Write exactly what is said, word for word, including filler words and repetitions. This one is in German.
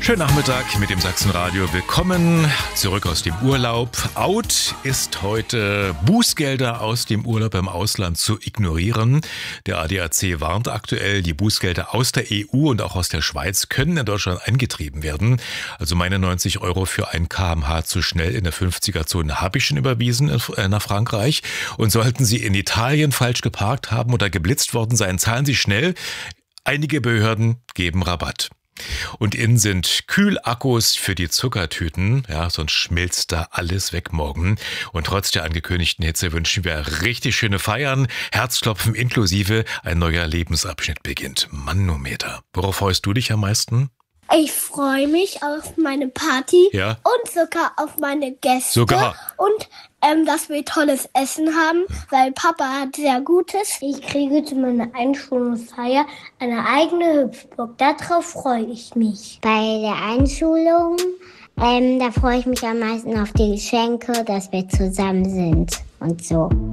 Schönen Nachmittag mit dem Sachsenradio. Willkommen zurück aus dem Urlaub. Out ist heute, Bußgelder aus dem Urlaub im Ausland zu ignorieren. Der A D A C warnt aktuell, die Bußgelder aus der E U und auch aus der Schweiz können in Deutschland eingetrieben werden. Also meine neunzig Euro für ein Kilometer pro Stunde zu schnell in der fünfziger-Zone habe ich schon überwiesen nach Frankreich. Und sollten Sie in Italien falsch geparkt haben oder geblitzt worden sein, zahlen Sie schnell. Einige Behörden geben Rabatt. Und innen sind Kühlakkus für die Zuckertüten, ja, sonst schmilzt da alles weg morgen. Und trotz der angekündigten Hitze wünschen wir richtig schöne Feiern, Herzklopfen inklusive, ein neuer Lebensabschnitt beginnt. Manometer. Worauf freust du dich am meisten? Ich freue mich auf meine Party ja. und sogar auf meine Gäste. Sogar? Und ähm, dass wir tolles Essen haben, weil Papa hat sehr Gutes. Ich kriege zu meiner Einschulungsfeier eine eigene Hüpfburg. Darauf freue ich mich. Bei der Einschulung, ähm, da freue ich mich am meisten auf die Geschenke, dass wir zusammen sind und so.